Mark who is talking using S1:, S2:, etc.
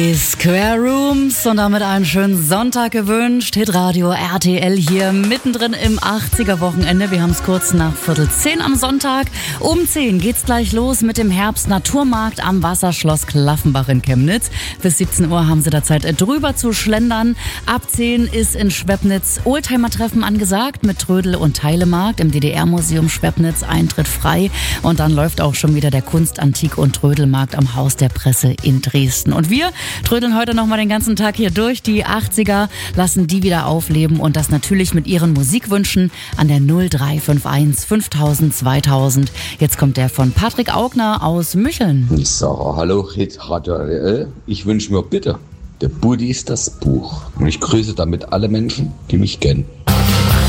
S1: Square Rooms und damit einen schönen Sonntag gewünscht. Hitradio RTL hier mittendrin im 80er-Wochenende. Wir haben es kurz nach 9:45 am Sonntag. Um 10 geht's gleich los mit dem Herbst-Naturmarkt am Wasserschloss Klaffenbach in Chemnitz. Bis 17 Uhr haben Sie da Zeit, drüber zu schlendern. Ab 10 ist in Schwepnitz Oldtimer-Treffen angesagt mit Trödel- und Teilemarkt im DDR-Museum Schwepnitz. Eintritt frei. Und dann läuft auch schon wieder der Kunst-, Antik- und Trödelmarkt am Haus der Presse in Dresden. Und wir trödeln heute noch mal den ganzen Tag hier durch. Die 80er lassen die wieder aufleben und das natürlich mit ihren Musikwünschen an der 0351 5000 2000. Jetzt kommt der von Patrick Augner aus Mücheln.
S2: Ich sage hallo, Hitradio RTL. Ich wünsche mir bitte, der Buddy ist das Buch. Und ich grüße damit alle Menschen, die mich kennen.